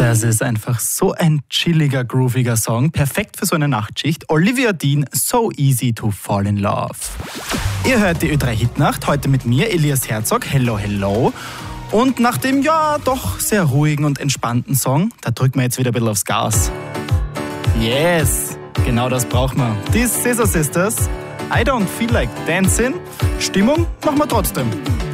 Das ist einfach so ein chilliger, grooviger Song. Perfekt für so eine Nachtschicht. Olivia Dean, So Easy to Fall in Love. Ihr hört die Ö3 Hitnacht, heute mit mir, Elias Herzog. Hello, hello. Und nach dem, ja, doch sehr ruhigen und entspannten Song, da drücken wir jetzt wieder ein bisschen aufs Gas. Yes, genau das brauchen wir. Die Scissor Sisters, I Don't Feel Like Dancing. Stimmung machen wir trotzdem.